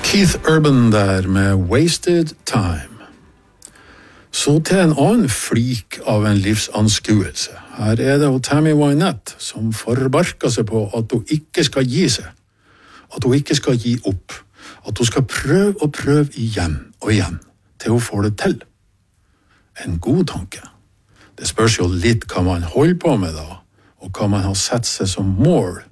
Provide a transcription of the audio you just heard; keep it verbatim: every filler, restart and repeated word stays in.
Keith Urban der med Wasted Time. Så til en annen flik av en livsanskuelse. Her er det jo Tammy Wynette som forbarker seg på at hun ikke skal gi seg. At hun ikke skal gi opp. At hun skal prøve og prøve igjen og igjen til hun får det til. En god tanke. Det spørs jo litt hva man holder på med da, og hva man har sett seg som mål